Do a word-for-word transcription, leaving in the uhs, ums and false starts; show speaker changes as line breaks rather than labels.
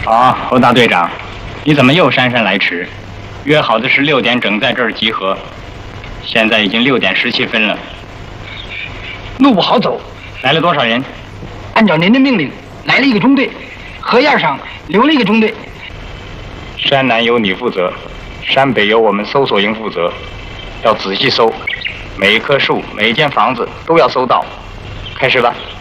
啊，侯大队长，你怎么又姗姗来迟？约好的是六点整在这儿集合，现在已经六点十七分了。
路不好走，
来了多少人？
按照您的命令，来了一个中队，河沿上留了一个中队。
山南由你负责，山北由我们搜索营负责，要仔细搜，每一棵树、每一间房子都要搜到。开始吧。